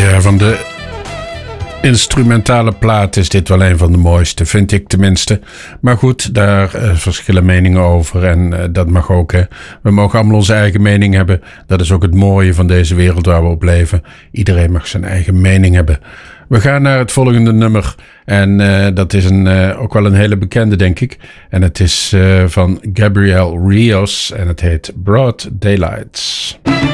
Ja, van de instrumentale plaat is dit wel een van de mooiste, vind ik tenminste. Maar goed, daar verschillen meningen over en dat mag ook. Hè. We mogen allemaal onze eigen mening hebben. Dat is ook het mooie van deze wereld waar we op leven. Iedereen mag zijn eigen mening hebben. We gaan naar het volgende nummer. En dat is ook wel een hele bekende, denk ik. En het is van Gabriel Rios en het heet Broad Daylights.